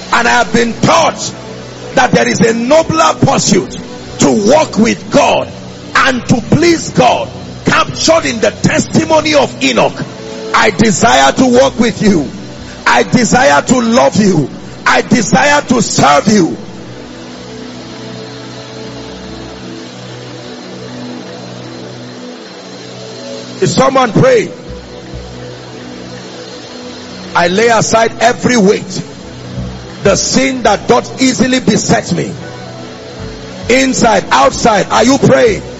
And I have been taught that there is a nobler pursuit to walk with God and to please God, captured in the testimony of Enoch. I desire to walk with you. I desire to love you. I desire to serve you. Is someone pray? I lay aside every weight, the sin that doth easily beset me, inside, outside. Are you praying?